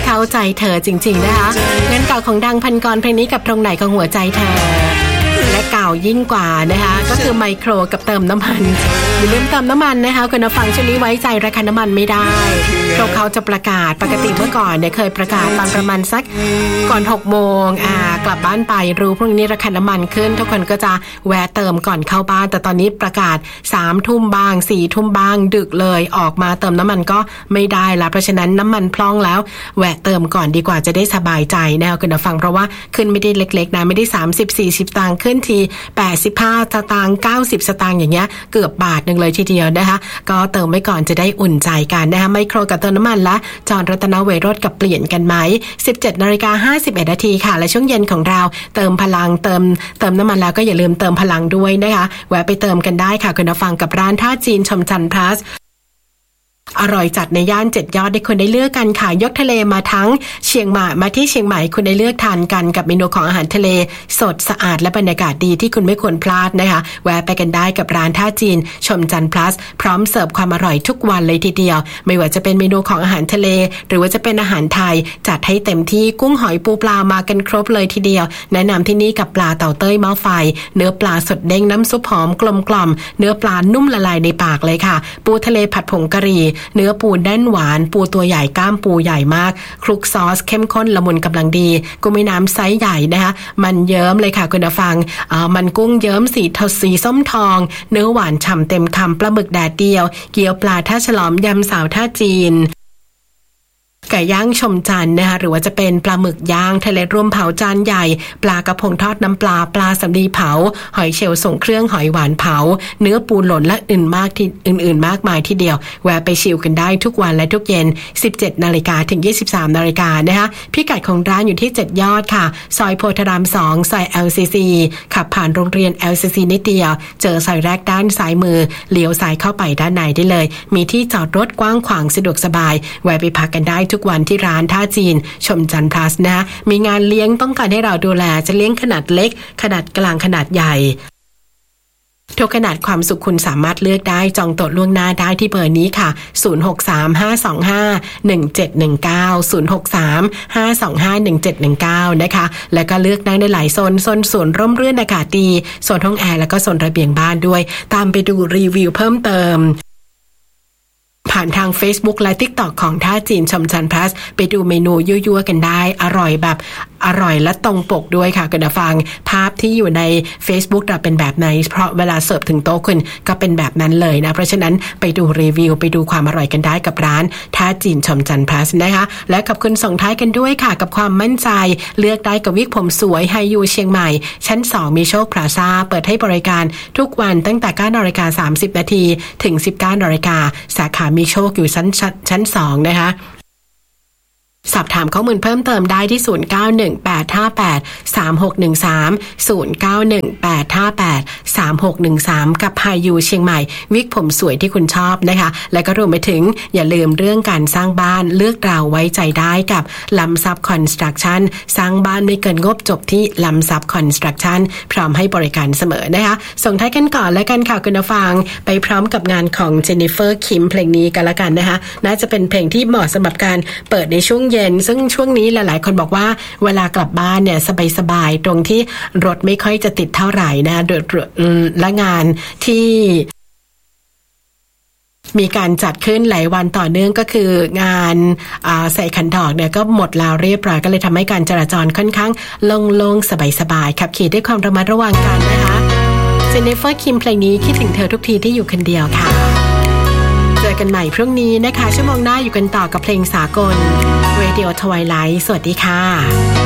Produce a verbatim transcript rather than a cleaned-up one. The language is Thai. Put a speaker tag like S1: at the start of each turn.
S1: เข้าใจเธอจริงๆนะคะงั้นเก่าของดังพันกรเพลงนี้กับตรงไหนของหัวใจเธอและเก่ายิ่งกว่านะคะก็คือไมโครกับเติมน้ำมันอย่าลืมเติมน้ำมันนะคะคุณผู้ฟังช่วงนี้ไว้ใจราคาน้ำมันไม่ได้เพราะเขาจะประกาศปกติเมื่อก่อนเนี่ยเคยประกาศตอนประมาณสักก่อนหกโมงอ่ากลับบ้านไปรู้พรุ่งนี้ราคาน้ำมันขึ้นทุกคนก็จะแวะเติมก่อนเข้าบ้านแต่ตอนนี้ประกาศสามทุ่มบ้างสี่ทุ่มบ้างดึกเลยออกมาเติมน้ำมันก็ไม่ได้แล้วเพราะฉะนั้นน้ำมันพล่องแล้วแวะเติมก่อนดีกว่าจะได้สบายใจนะคะคุณผู้ฟังเพราะว่าขึ้นไม่ได้เล็กๆนะไม่ได้สามสิบ สี่สิบสตางค์ขึ้นทีแปดสิบห้าสตางค์เก้าสิบสตางค์อย่างเงี้ยเกือบบาทนึงเลยทีเดียวนะคะก็เติมไว้ก่อนจะได้อุ่นใจกันนะคะไมโครกับเติมน้ำมันและจอห์นรัตนเวโรจน์กับเปลี่ยนกันไหม สิบเจ็ดนาฬิกาห้าสิบเอ็ดนาทีค่ะและช่วงเย็นของเราเติมพลังเติมเติมน้ำมันแล้วก็อย่าลืมเติมพลังด้วยนะคะแวะไปเติมกันได้ค่ะคุณผู้ฟังกับร้านท่าจีนชมจันทร์พลัสอร่อยจัดในย่านเจ็ดยอดได้คุณได้เลือกกันค่ะยกทะเลมาทั้งเชียงใหม่มาที่เชียงใหม่คุณได้เลือกทานกันกับเมนูของอาหารทะเลสดสะอาดและบรรยากาศดีที่คุณไม่ควรพลาดนะคะแวะไปกันได้กับร้านท่าจีนชมจันทร์พลัสพร้อมเสิร์ฟความอร่อยทุกวันเลยทีเดียวไม่ว่าจะเป็นเมนูของอาหารทะเลหรือว่าจะเป็นอาหารไทยจัดให้เต็มที่กุ้งหอยปูปลามากันครบเลยทีเดียวแนะนำที่นี่กับปลาเต่าเต้ยหม้อไฟเนื้อปลาสดเด้งน้ำซุปหอมกลมกล่อมเนื้อปลานุ่มละลายในปากเลยค่ะปูทะเลผัดผงกะหรี่เนื้อปูแน่นหวานปูตัวใหญ่ก้ามปูใหญ่มากคลุกซอสเข้มข้นละมุนกำลังดีกุ้งแม่น้ำไซส์ใหญ่นะคะมันเยิ้มเลยค่ะคุณผู้ฟังอ่ามันกุ้งเยิ้มสีทอสีส้มทองเนื้อหวานฉ่ำเต็มคำปลาหมึกแดดเดียวเกี๊ยวปลาท่าฉลอมยำสาวท่าจีนไก่ย่างชมจันทร์นะคะหรือว่าจะเป็นปลาหมึกย่างทะเลรวมเผาจานใหญ่ปลากระพงทอดน้ำปลาปลาสำลีเผาหอยเชลล์ส่งเครื่องหอยหวานเผาเนื้อปูหล่นและอื่นมากที่อื่นๆมากมายทีเดียวแวะไปชิลกันได้ทุกวันและทุกเย็น สิบเจ็ดนาฬิกาถึงยี่สิบสามนาฬิกานะคะพิกัดของร้านอยู่ที่เจ็ดยอดค่ะซอยโพธารามสองซอย แอล ซี ซี ขับผ่านโรงเรียน แอล ซี ซี นิดเดียวเจอซอยแรกด้านซ้ายมือเลี้ยวซ้ายเข้าไปด้านในได้เลยมีที่จอดรถกว้างขวางสะดวกสบายแวะไปพักกันได้ทุกวันที่ร้านท่าจีนชมจันทร์พลัสนะมีงานเลี้ยงต้องการให้เราดูแลจะเลี้ยงขนาดเล็กขนาดกลางขนาดใหญ่ทุกขนาดความสุขคุณสามารถเลือกได้จองโต๊ะล่วงหน้าได้ที่เบอร์นี้ค่ะศูนย์ หก สาม ห้า สอง ห้า หนึ่ง เจ็ด หนึ่ง เก้า ศูนย์ หก สาม ห้า สอง ห้า หนึ่ง เจ็ด หนึ่ง เก้านะคะแล้วก็เลือกนั่งได้หลายโซนโซนสวนร่มรื่นอากาศดีโซนห้องแอร์แล้วก็โซนระเบียงบ้านด้วยตามไปดูรีวิวเพิ่มเติมผ่านทาง Facebook และ TikTok ของท่าจีนชมจันทร์พลัสไปดูเมนูยั่วๆกันได้อร่อยแบบอร่อยและตรงปกด้วยค่ะคุณผู้ฟังภาพที่อยู่ใน Facebook เราเป็นแบบไหนเพราะเวลาเสิร์ฟถึงโต๊ะคุณก็เป็นแบบนั้นเลยนะเพราะฉะนั้นไปดูรีวิวไปดูความอร่อยกันได้กับร้านท่าจีนชมจันทร์พลัสนะคะและขอบคุณส่งท้ายกันด้วยค่ะกับความมั่นใจเลือกได้กับวิกผมสวยไฮยูเชียงใหม่ชั้นสองมีโชคพลาซ่าเปิดให้บริการทุกวันตั้งแต่ เก้านาฬิกาสามสิบนาทีถึง สิบเก้านาฬิกาสาขามีโชคอยู่ชั้นชั้นสองนะคะสอบถามข้อมูลเพิ่มเติมได้ที่ศูนย์ เก้า หนึ่ง แปด ห้า แปด สาม หก หนึ่ง สาม ศูนย์ เก้า หนึ่ง แปด ห้า แปด สาม หก หนึ่ง สามกับไฮยูเชียงใหม่วิกผมสวยที่คุณชอบนะคะและก็รวมไปถึงอย่าลืมเรื่องการสร้างบ้านเลือกเราไว้ใจได้กับล้ำทรัพย์คอนสตรักชั่นสร้างบ้านไม่เกินงบจบที่ล้ำทรัพย์คอนสตรักชั่นพร้อมให้บริการเสมอนะคะส่งท้ายกันก่อนและกันค่ะคุณผู้ฟังไปพร้อมกับงานของเจนนิเฟอร์คิมเพลงนี้กันละกันนะคะน่าจะเป็นเพลงที่เหมาะสำหรับการเปิดในช่วงเย็นซึ่งช่วงนี้หลายๆคนบอกว่าเวลากลับบ้านเนี่ยสบายๆตรงที่รถไม่ค่อยจะติดเท่าไหร่นะโดยและงานที่มีการจัดขึ้นหลายวันต่อเนื่องก็คืองานใส่ขันดอกเนี่ยก็หมดแล้วเรียบร้อยก็เลยทำให้การจราจรค่อนข้างโล่งๆสบายๆขับขี่ด้วยความระมัดระวังกันนะคะเจนนิเฟอร์คิมเพลงนี้คิดถึงเธอทุกทีที่อยู่คนเดียวค่ะเจอกันใหม่พรุ่งนี้นะคะชั่วโมงหน้าอยู่กันต่อกับเพลงสากล Radio Twilight สวัสดีค่ะ